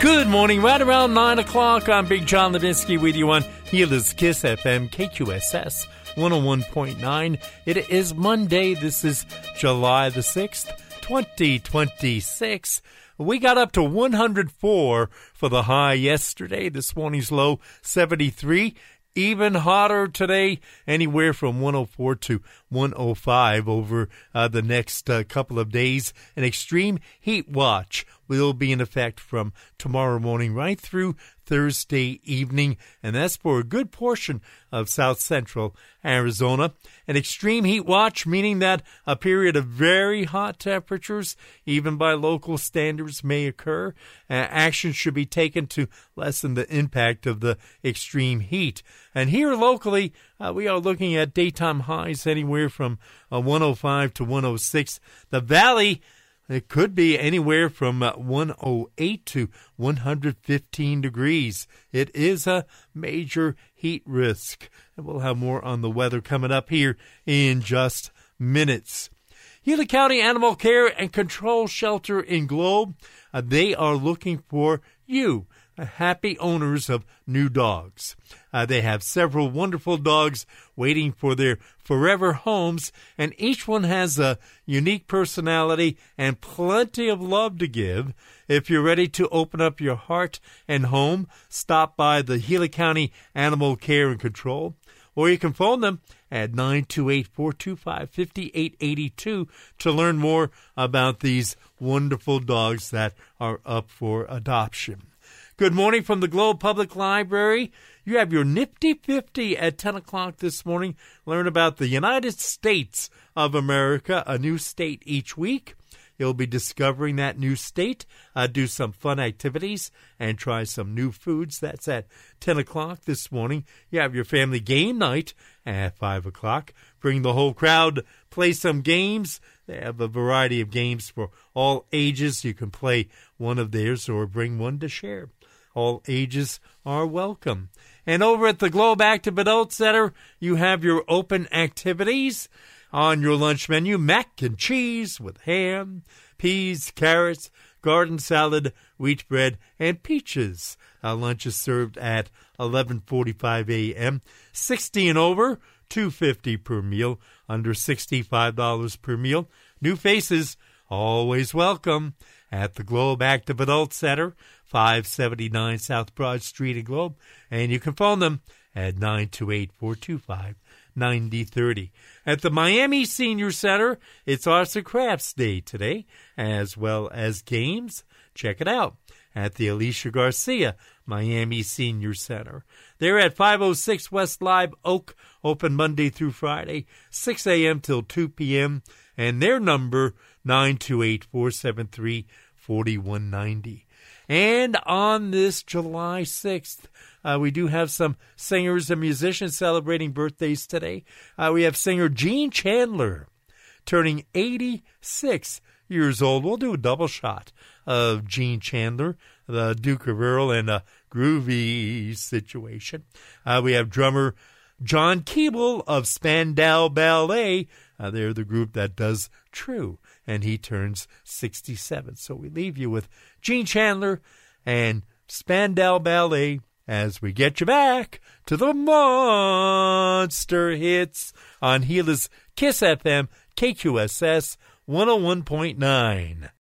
Good morning, right around 9 o'clock. I'm Big John Levinsky with you on Gilda's Kiss FM, KQSS 101.9. It is Monday. This is July the 6th, 2026. We got up to 104 for the high yesterday. This morning's low, 73. Even hotter today, anywhere from 104 to 105 over the next couple of days. An extreme heat watch will be in effect from tomorrow morning right through Thursday evening, and that's for a good portion of south central Arizona. An extreme heat watch, meaning that a period of very hot temperatures, even by local standards, may occur. Action should be taken to lessen the impact of the extreme heat. And here locally, we are looking at daytime highs anywhere from 105 to 106. The valley, it could be anywhere from 108 to 115 degrees. It is a major heat risk. And we'll have more on the weather coming up here in just minutes. Gila County Animal Care and Control Shelter in Globe, they are looking for you, happy owners of new dogs. They have several wonderful dogs waiting for their forever homes, and each one has a unique personality and plenty of love to give. If you're ready to open up your heart and home, stop by the Gila County Animal Care and Control, or you can phone them at 928-425-5882 to learn more about these wonderful dogs that are up for adoption. Good morning from the Globe Public Library. You have your Nifty 50 at 10 o'clock this morning. Learn about the United States of America, a new state each week. You'll be discovering that new state, do some fun activities, and try some new foods. That's at 10 o'clock this morning. You have your family game night at 5 o'clock. Bring the whole crowd, play some games. They have a variety of games for all ages. You can play one of theirs or bring one to share. All ages are welcome. And over at the Globe Active Adult Center, you have your open activities. On your lunch menu, mac and cheese with ham, peas, carrots, garden salad, wheat bread, and peaches. Lunch is served at 11:45 a.m. 60 and over, $2.50 per meal. Under $65 per meal. New faces, always welcome. At the Globe Active Adult Center, 579 South Broad Street in Globe. And you can phone them at 928-425-9030. At the Miami Senior Center, it's Arts and Crafts Day today, as well as games. Check it out at the Alicia Garcia Miami Senior Center. They're at 506 West Live Oak, open Monday through Friday, 6 a.m. till 2 p.m., and their number, 928-473-4190. And on this July 6th, we do have some singers and musicians celebrating birthdays today. We have singer Gene Chandler turning 86 years old. We'll do a double shot of Gene Chandler, the Duke of Earl, and a groovy situation. We have drummer John Keeble of Spandau Ballet. They're the group that does True, and he turns 67. So we leave you with Gene Chandler and Spandau Ballet as we get you back to the monster hits on Gila's Kiss FM, KQSS 101.9.